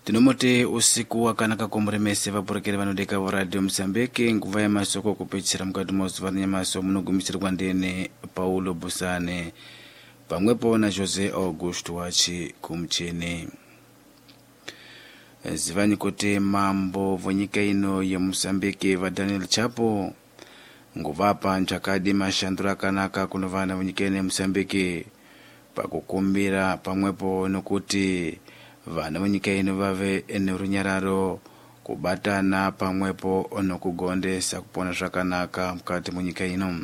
Tinomote usiku wakanaka kumuremese vaporekeri vanodeka voradio Msambiki nguva yemasoko kupedzisira mukati mozuva nyamaso munogumisirwa ndene Paulo Busane pamwepo na Jose Augusto Wachi kumcheni. Zivanyi kuti mambo vonyika ino ya Msambiki va Daniel Chapo nguvapa nchakadi mashandura akanaka kuno vana vonyika ino ya Msambiki pakukumbira pamwepo nokuti vana vonyika ino vave nerunyararo kubatana pamwepo nokugondesa kupona zvakanaka mukati munyika ino.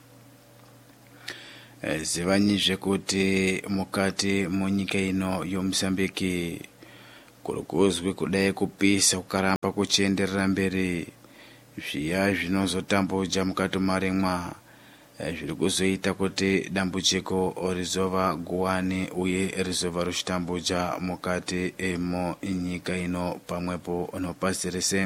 Zivanyizve kuti mukati munyika ino yo Msambiki kurukuzwi kudai kupisa kukaramba kuchienderera mberi zviya zvinozotambudza mukati maremwa zviri kuzoita kuti dambudziko rizova guwani uye rizova ruchitambudza mukati nyika ino pamwepo nopasi rese.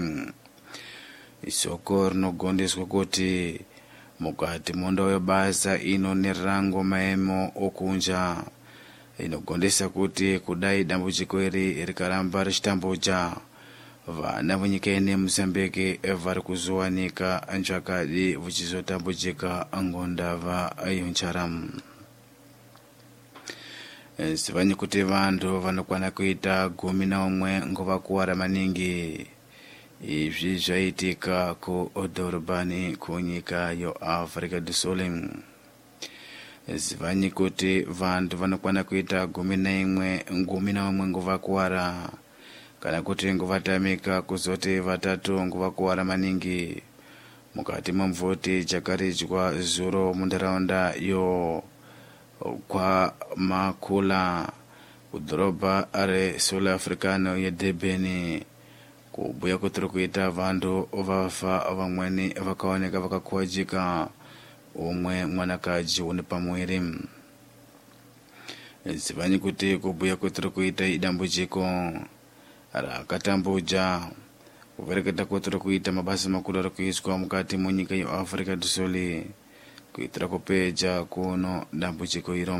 Isoko rinogondeswa kuti mukati mondo webasa ino nerango maemo okunja inogondesa kuti kudai dambudziko iri rikaramba richitambudza vana vonyika ino Msambiki vari kuzowanika nchakadi vuchizotambudzika ngondava yoncharamu. Zivanyi kuti vantu vanokwana kuita 11 ngovakuwara maningi. Izvi zvaitika ku Durban kunyika yo Africa du Sul. Zivanyi kuti vantu vanokwana kuita 11 ngovakuwara kana kuti ngovatamika kuzoti vatatu ngovakuwara maningi mukati momvoti chakaridzwa zuro mundaraunda yo kwa Makula kudhorobha are South Africano ye Durban kubhuya kuti kuita vantu vafa vamweni vakaoneka vakakuwadzika umwe mwanakadzi une pamwiri. Zivanyi kuti kubhuya kuti kuita idambudziko rakatambudza kuvereketa kuti kuita mabasa makuru ari kuizwa mukati munyika yo Africa du Sul kuitira kupedza kuno dambudziko iro.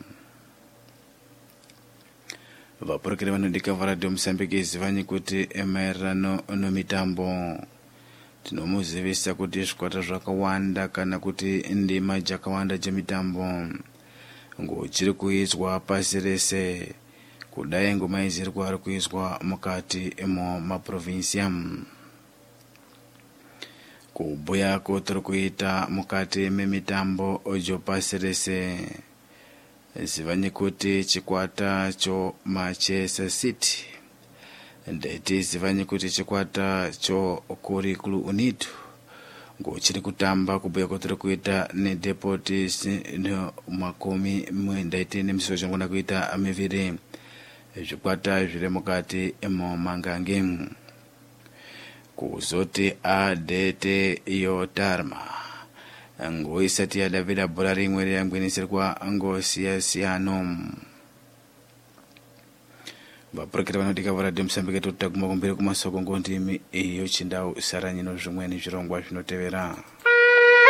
Vaporekeri vanodika varadio Msambiki zivanyi kuti maererano nomitambo tinomuzivisa kuti zvikwata zvakawanda kana kuti ndima dzakawanda dzemitambo ngochiri kuizwa pasi rese kudai ngoma iziri kwari kuizwa mukati maprovinsia. Kubhuya kuti kuita mukati memitambo ojo pasi rese zivanyi kuti chikwata cho Manchester City ndeti zivanyi kuti chikwata cho Curicolo Unido ngochiri kutamba kubhuya kuti kuita neDeportes no makumi ndaiti nemisozo ngona kuita miviri zvikwata zviri mukati momangange kuzoti adete yo Tarma ngoisati yadavida bhora rimwe riyangwinisirwa ngosiyasiyano. Vaporekeri vanodika varadio Msambiki totaguma kumberi kumasoko ngondimi iyo chindau saranyino zvimweni zvirongwa zvinotevera.